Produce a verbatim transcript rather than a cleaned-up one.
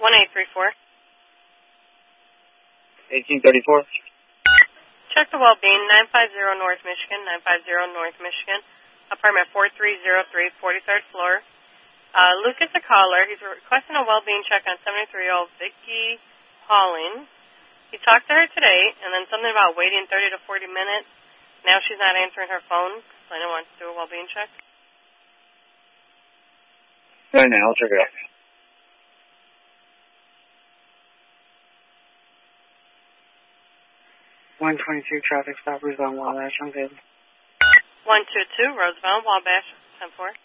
one eight three four. eighteen thirty-four. Check the well-being, nine five zero North Michigan, nine five zero North Michigan, apartment four three zero three, forty-third floor. Uh, Luke is the caller. He's requesting a well-being check on seventy-three-year-old Vicki Pauling. He talked to her today, and then something about waiting thirty to forty minutes. Now she's not answering her phone, so I don't want to do a well-being check. Right now, I'll check it out. one twenty-two traffic stop, Roosevelt, Wabash. I'm good. one two two, Roosevelt, Wabash, ten four.